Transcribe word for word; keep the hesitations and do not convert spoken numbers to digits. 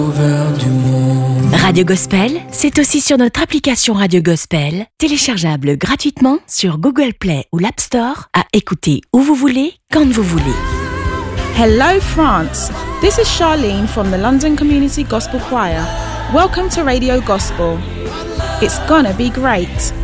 Radio Gospel, c'est aussi sur notre application Radio Gospel, téléchargeable gratuitement sur Google Play ou l'App Store, à écouter où vous voulez, quand vous voulez. Hello France, this is Charlene from the London Community Gospel Choir. Welcome to Radio Gospel. It's gonna be great.